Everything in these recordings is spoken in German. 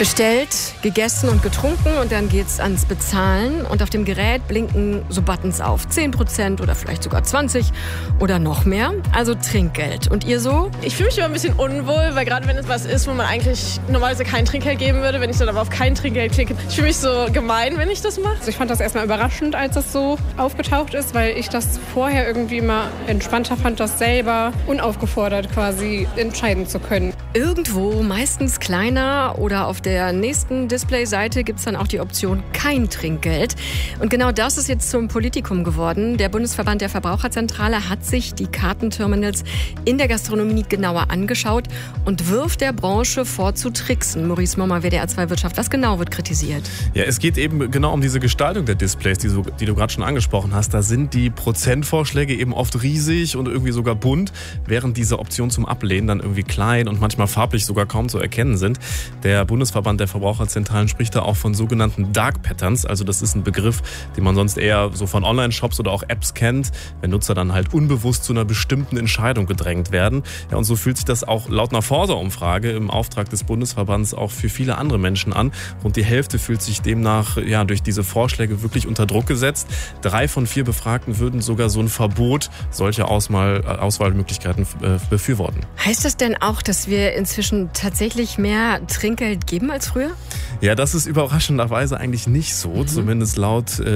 Bestellt, gegessen und getrunken und dann geht's ans Bezahlen und auf dem Gerät blinken so Buttons auf. 10% oder vielleicht sogar 20% oder noch mehr. Also Trinkgeld. Und ihr so? Ich fühle mich immer ein bisschen unwohl, weil gerade wenn es was ist, wo man eigentlich normalerweise kein Trinkgeld geben würde, wenn ich dann aber auf kein Trinkgeld klicke, ich fühle mich so gemein, wenn ich das mache. Also ich fand das erstmal überraschend, als das so aufgetaucht ist, weil ich das vorher irgendwie immer entspannter fand, das selber unaufgefordert quasi entscheiden zu können. Irgendwo, meistens kleiner oder auf der nächsten Displayseite gibt es dann auch die Option kein Trinkgeld. Und genau das ist jetzt zum Politikum geworden. Der Bundesverband der Verbraucherzentrale hat sich die Kartenterminals in der Gastronomie genauer angeschaut und wirft der Branche vor zu tricksen. Maurice Mommer, WDR 2 Wirtschaft, was genau wird kritisiert? Ja, es geht eben genau um diese Gestaltung der Displays, die du gerade schon angesprochen hast. Da sind die Prozentvorschläge eben oft riesig und irgendwie sogar bunt, während diese Optionen zum Ablehnen dann irgendwie klein und manchmal farblich sogar kaum zu erkennen sind. Der Bundesverband der Verbraucherzentralen spricht da auch von sogenannten Dark Patterns. Also das ist ein Begriff, den man sonst eher so von Online-Shops oder auch Apps kennt, wenn Nutzer dann halt unbewusst zu einer bestimmten Entscheidung gedrängt werden. Ja, und so fühlt sich das auch laut einer Forsa-Umfrage im Auftrag des Bundesverbands auch für viele andere Menschen an. Rund die Hälfte fühlt sich demnach durch diese Vorschläge wirklich unter Druck gesetzt. 3 von 4 Befragten würden sogar so ein Verbot solcher Auswahlmöglichkeiten befürworten. Heißt das denn auch, dass wir inzwischen tatsächlich mehr Trinkgeld geben als früher? Ja, das ist überraschenderweise eigentlich nicht so, zumindest laut der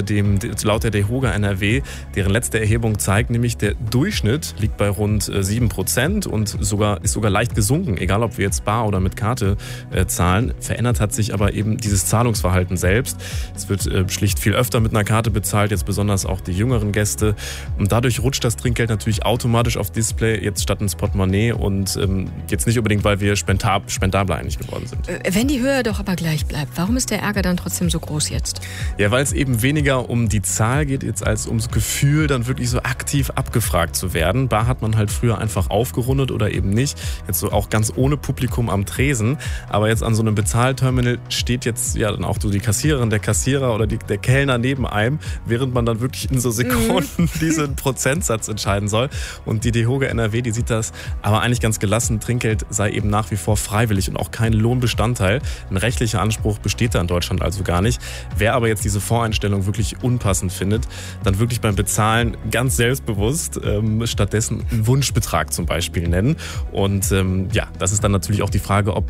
DEHOGA NRW. Deren letzte Erhebung zeigt nämlich, der Durchschnitt liegt bei rund 7% und ist sogar leicht gesunken, egal ob wir jetzt bar oder mit Karte zahlen. Verändert hat sich aber eben dieses Zahlungsverhalten selbst. Es wird schlicht viel öfter mit einer Karte bezahlt, jetzt besonders auch die jüngeren Gäste. Und dadurch rutscht das Trinkgeld natürlich automatisch auf Display, jetzt statt ins Portemonnaie und jetzt nicht unbedingt, weil wir spendabler eigentlich geworden sind. Wenn die Höhe doch aber gleich bleibt, warum ist der Ärger dann trotzdem so groß jetzt? Ja, weil es eben weniger um die Zahl geht jetzt als ums Gefühl, dann wirklich so aktiv abgefragt zu werden. Bar hat man halt früher einfach aufgerundet oder eben nicht. Jetzt so auch ganz ohne Publikum am Tresen. Aber jetzt an so einem Bezahlterminal steht jetzt ja dann auch so die Kassiererin, der Kassierer oder der Kellner neben einem, während man dann wirklich in so Sekunden diesen Prozentsatz entscheiden soll. Und die DEHOGA NRW, die sieht das aber eigentlich ganz gelassen. Trinkgeld sei eben nach wie vor freiwillig und auch kein Lohnbestandteil. Ein rechtlicher Anspruch besteht da in Deutschland also gar nicht. Wer aber jetzt diese Voreinstellung wirklich unpassend findet, dann wirklich beim Bezahlen ganz selbstbewusst stattdessen einen Wunschbetrag zum Beispiel nennen. Und das ist dann natürlich auch die Frage, ob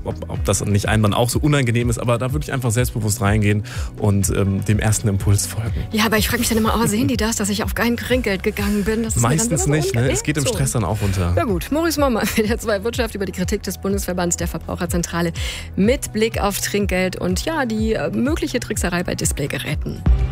das nicht einem dann auch so unangenehm ist, aber da wirklich einfach selbstbewusst reingehen und dem ersten Impuls folgen. Ja, aber ich frage mich dann immer, sehen die das, dass ich auf kein Trinkgeld gegangen bin? Das ist meistens mir dann nicht, ne? Es geht im Stress dann auch unter. Ja gut, Maurice Mommer, WDR 2 Wirtschaft über die Kritik des Bundesverbands der Verbraucherzentrale mit Blick auf Trinkgeld und die mögliche Trickserei bei Displaygeräten.